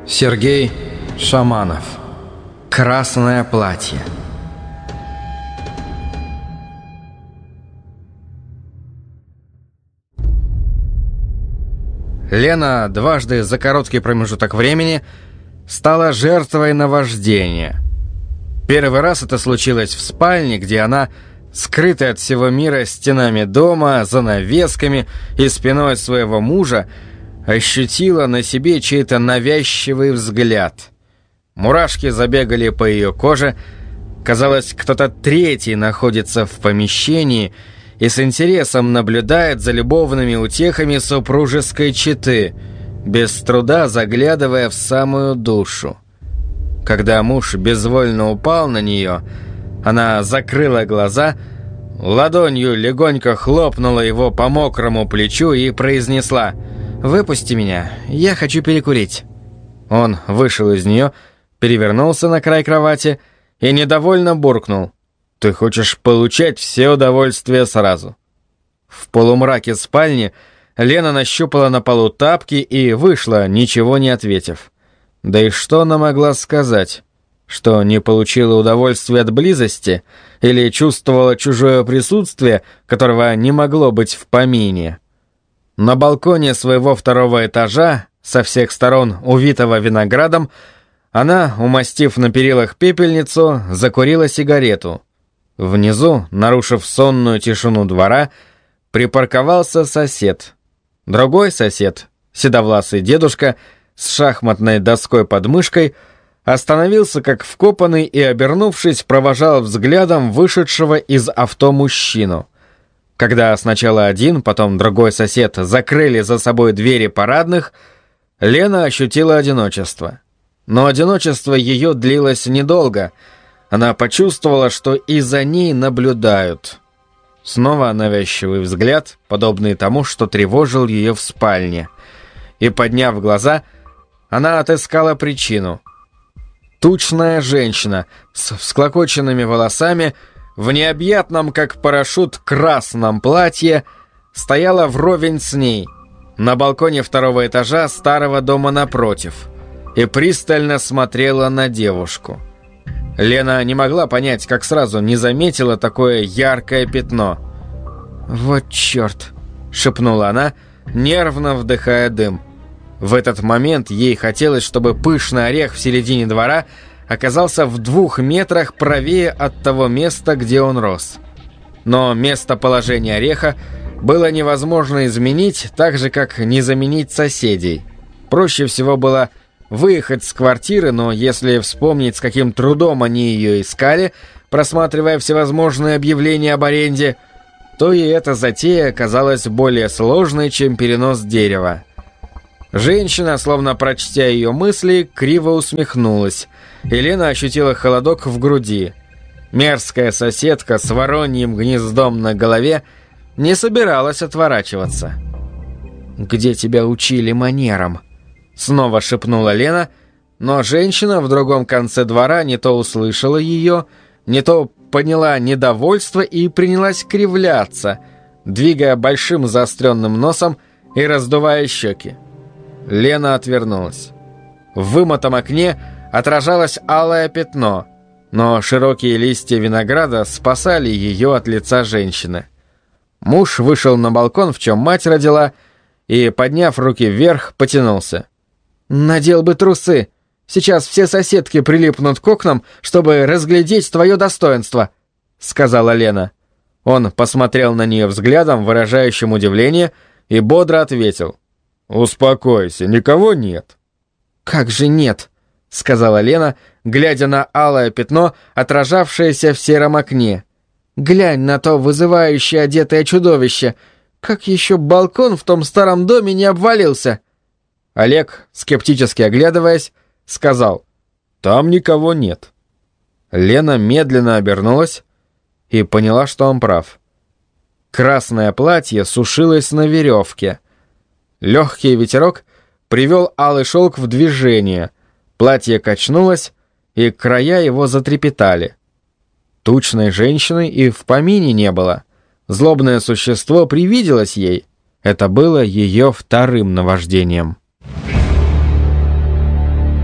Сергей Шаманов. Красное платье. Лена дважды за короткий промежуток времени стала жертвой наваждения. Первый раз это случилось в спальне, где она, скрытая от всего мира стенами дома, занавесками и спиной своего мужа, ощутила на себе чей-то навязчивый взгляд. Мурашки забегали по ее коже. Казалось, кто-то третий находится в помещении и с интересом наблюдает за любовными утехами супружеской четы, без труда заглядывая в самую душу. Когда муж безвольно упал на нее, она закрыла глаза, ладонью легонько хлопнула его по мокрому плечу и произнесла: «Выпусти меня, я хочу перекурить». Он вышел из нее, перевернулся на край кровати и недовольно буркнул: «Ты хочешь получать все удовольствия сразу». В полумраке спальни Лена нащупала на полу тапки и вышла, ничего не ответив. Да и что она могла сказать? Что не получила удовольствия от близости или чувствовала чужое присутствие, которого не могло быть в помине? На балконе своего второго этажа, со всех сторон увитого виноградом, она, умастив на перилах пепельницу, закурила сигарету. Внизу, нарушив сонную тишину двора, припарковался сосед. Другой сосед, седовласый дедушка с шахматной доской под мышкой, остановился как вкопанный и, обернувшись, провожал взглядом вышедшего из авто мужчину. Когда сначала один, потом другой сосед закрыли за собой двери парадных, Лена ощутила одиночество. Но одиночество ее длилось недолго. Она почувствовала, что и за ней наблюдают. Снова навязчивый взгляд, подобный тому, что тревожил ее в спальне. И, подняв глаза, она отыскала причину. Тучная женщина с всклокоченными волосами в необъятном, как парашют, красном платье стояла вровень с ней на балконе второго этажа старого дома напротив и пристально смотрела на девушку. Лена не могла понять, как сразу не заметила такое яркое пятно. «Вот черт!» — шепнула она, нервно вдыхая дым. В этот момент ей хотелось, чтобы пышный орех в середине двора оказался в 2 метрах правее от того места, где он рос. Но местоположение ореха было невозможно изменить, так же, как не заменить соседей. Проще всего было выехать с квартиры, но если вспомнить, с каким трудом они ее искали, просматривая всевозможные объявления об аренде, то и эта затея казалась более сложной, чем перенос дерева. Женщина, словно прочтя ее мысли, криво усмехнулась. Лена ощутила холодок в груди. Мерзкая соседка с вороньим гнездом на голове не собиралась отворачиваться. «Где тебя учили манерам?» — снова шепнула Лена, но женщина в другом конце двора не то услышала ее, не то поняла недовольство и принялась кривляться, двигая большим заостренным носом и раздувая щеки. Лена отвернулась. В вымытом окне отражалось алое пятно, но широкие листья винограда спасали ее от лица женщины. Муж вышел на балкон, в чем мать родила, и, подняв руки вверх, потянулся. «Надел бы трусы. Сейчас все соседки прилипнут к окнам, чтобы разглядеть твое достоинство», — сказала Лена. Он посмотрел на нее взглядом, выражающим удивление, и бодро ответил: «Успокойся, никого нет». «Как же нет?» — сказала Лена, глядя на алое пятно, отражавшееся в сером окне. «Глянь на то вызывающее одетое чудовище. Как еще балкон в том старом доме не обвалился?» Олег, скептически оглядываясь, сказал: «Там никого нет». Лена медленно обернулась и поняла, что он прав. Красное платье сушилось на веревке. Легкий ветерок привел алый шелк в движение. Платье качнулось, и края его затрепетали. Тучной женщины и в помине не было. Злобное существо привиделось ей. Это было ее вторым наваждением.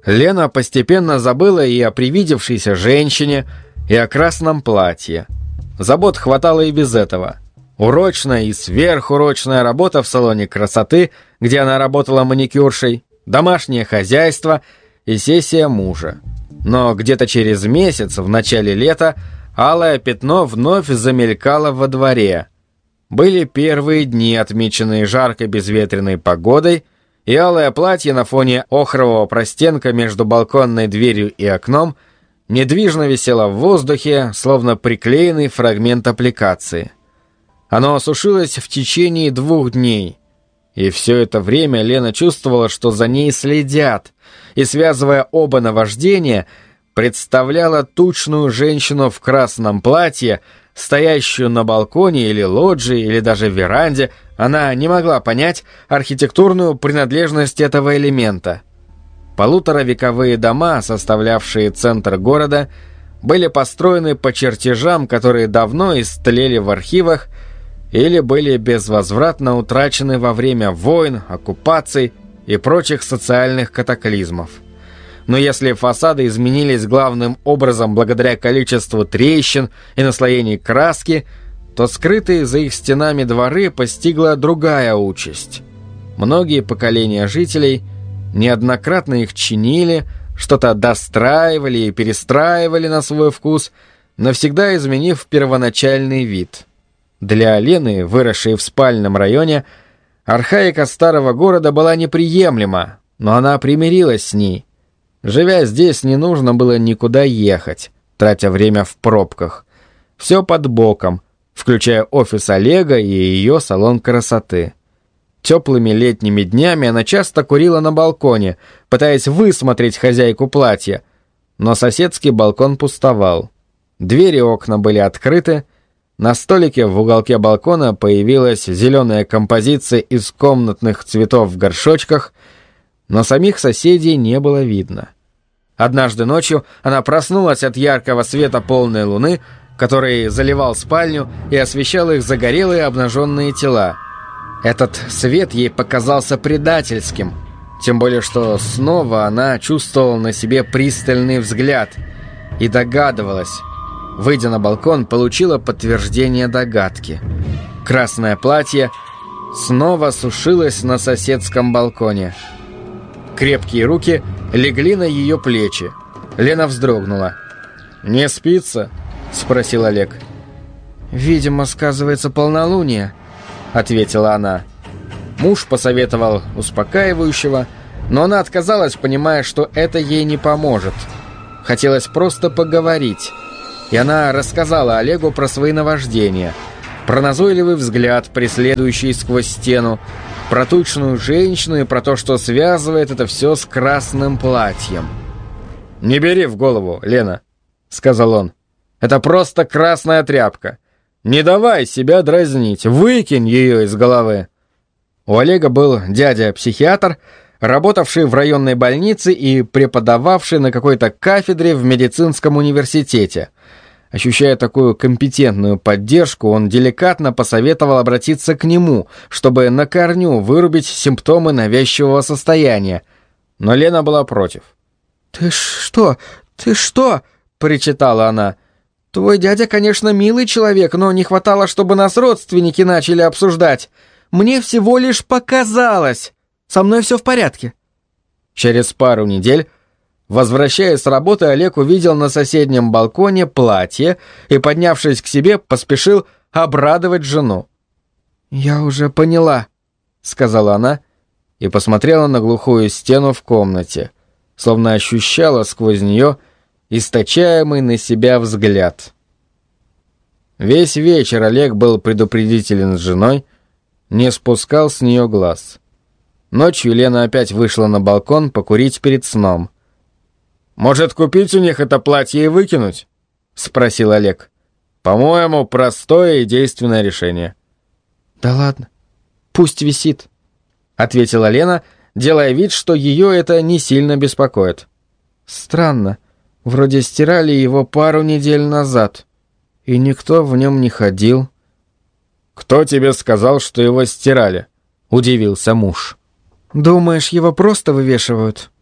Лена постепенно забыла и о привидевшейся женщине, и о красном платье. Забот хватало и без этого. Урочная и сверхурочная работа в салоне красоты, где она работала маникюршей, домашнее хозяйство и сессия мужа. Но где-то через месяц, в начале лета, алое пятно вновь замелькало во дворе. Были первые дни, отмеченные жаркой безветренной погодой, и алое платье на фоне охрового простенка между балконной дверью и окном недвижно висело в воздухе, словно приклеенный фрагмент аппликации. Оно осушилось в течение 2 дней, и все это время Лена чувствовала, что за ней следят, и, связывая оба наваждения, представляла тучную женщину в красном платье, стоящую на балконе или лоджии, или даже веранде. Она не могла понять архитектурную принадлежность этого элемента. Полуторавековые дома, составлявшие центр города, были построены по чертежам, которые давно истлели в архивах или были безвозвратно утрачены во время войн, оккупаций и прочих социальных катаклизмов. Но если фасады изменились главным образом благодаря количеству трещин и наслоений краски, то скрытые за их стенами дворы постигла другая участь. Многие поколения жителей неоднократно их чинили, что-то достраивали и перестраивали на свой вкус, навсегда изменив первоначальный вид. Для Лены, выросшей в спальном районе, архаика старого города была неприемлема, но она примирилась с ней. Живя здесь, не нужно было никуда ехать, тратя время в пробках. Все под боком, включая офис Олега и ее салон красоты. Теплыми летними днями она часто курила на балконе, пытаясь высмотреть хозяйку платья, но соседский балкон пустовал. Двери и окна были открыты, на столике в уголке балкона появилась зеленая композиция из комнатных цветов в горшочках, но самих соседей не было видно. Однажды ночью она проснулась от яркого света полной луны, который заливал спальню и освещал их загорелые обнаженные тела. Этот свет ей показался предательским, тем более что снова она чувствовала на себе пристальный взгляд и догадывалась. Выйдя на балкон, получила подтверждение догадки. Красное платье снова сушилось на соседском балконе. Крепкие руки легли на ее плечи. Лена вздрогнула. «Не спится?» — спросил Олег. «Видимо, сказывается полнолуние», — ответила она. Муж посоветовал успокаивающего, но она отказалась, понимая, что это ей не поможет. Хотелось просто поговорить. И она рассказала Олегу про свои наваждения, про назойливый взгляд, преследующий сквозь стену, про тучную женщину и про то, что связывает это все с красным платьем. «Не бери в голову, Лена», — сказал он. «Это просто красная тряпка. Не давай себя дразнить, выкинь ее из головы». У Олега был дядя-психиатр, работавший в районной больнице и преподававший на какой-то кафедре в медицинском университете. Ощущая такую компетентную поддержку, он деликатно посоветовал обратиться к нему, чтобы на корню вырубить симптомы навязчивого состояния. Но Лена была против. «Ты что? — причитала она. «Твой дядя, конечно, милый человек, но не хватало, чтобы нас родственники начали обсуждать. Мне всего лишь показалось. Со мной все в порядке». Через пару недель, возвращаясь с работы, Олег увидел на соседнем балконе платье и, поднявшись к себе, поспешил обрадовать жену. «Я уже поняла», — сказала она и посмотрела на глухую стену в комнате, словно ощущала сквозь нее источаемый на себя взгляд. Весь вечер Олег был предупредителен с женой, не спускал с нее глаз. Ночью Лена опять вышла на балкон покурить перед сном. «Может, купить у них это платье и выкинуть?» — спросил Олег. «По-моему, простое и действенное решение». «Да ладно, пусть висит», — ответила Лена, делая вид, что ее это не сильно беспокоит. «Странно, вроде стирали его пару недель назад, и никто в нем не ходил». «Кто тебе сказал, что его стирали?» — удивился муж. «Думаешь, его просто вывешивают?»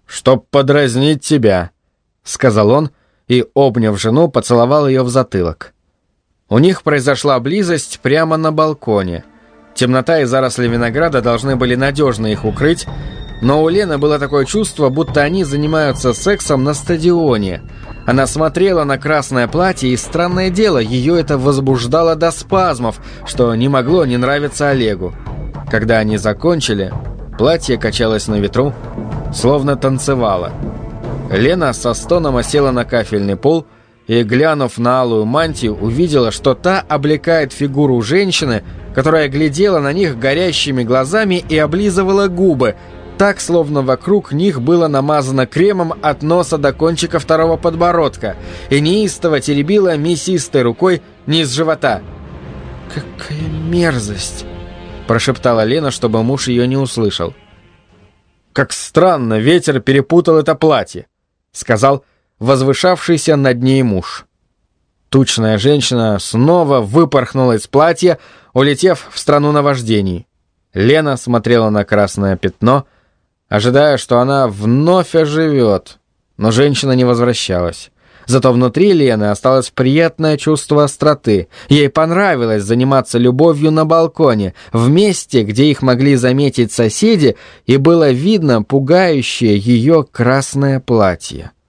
«Чтоб подразнить тебя», — сказал он и, обняв жену, поцеловал ее в затылок. У них произошла близость прямо на балконе. Темнота и заросли винограда должны были надежно их укрыть, но у Лены было такое чувство, будто они занимаются сексом на стадионе. Она смотрела на красное платье, и, странное дело, ее это возбуждало до спазмов, что не могло не нравиться Олегу. Когда они закончили, платье качалось на ветру, словно танцевало. Лена со стоном осела на кафельный пол и, глянув на алую мантию, увидела, что та облекает фигуру женщины, которая глядела на них горящими глазами и облизывала губы, так, словно вокруг них было намазано кремом от носа до кончика второго подбородка, и неистово теребила мясистой рукой низ живота. «Какая мерзость!» – прошептала Лена, чтобы муж ее не услышал. «Как странно, ветер перепутал это платье», — сказал возвышавшийся над ней муж. Тучная женщина снова выпорхнула из платья, улетев в страну наваждений. Лена смотрела на красное пятно, ожидая, что она вновь оживет, но женщина не возвращалась. Зато внутри Лены осталось приятное чувство остроты. Ей понравилось заниматься любовью на балконе, в месте, где их могли заметить соседи, и было видно пугающее ее красное платье.